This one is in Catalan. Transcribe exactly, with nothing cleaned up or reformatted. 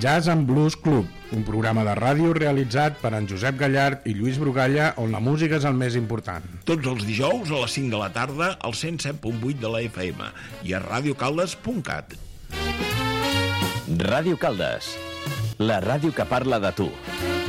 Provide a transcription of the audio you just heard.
Jazz and Blues Club, un programa de ràdio realitzat per en Josep Gallard i Lluís Brugalla, on la música és el més important. Tots els dijous a les cinc de la tarda al cent set punt vuit de la F M i a radiocaldes punt cat. Ràdio Caldes, la ràdio que parla de tu.